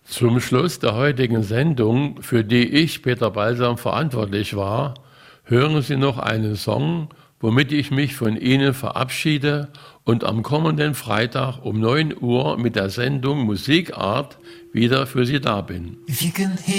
Zum Schluss der heutigen Sendung, für die ich, Peter Balsam, verantwortlich war, hören Sie noch einen Song, womit ich mich von Ihnen verabschiede und am kommenden Freitag um 9 Uhr mit der Sendung Musikart wieder für Sie da bin.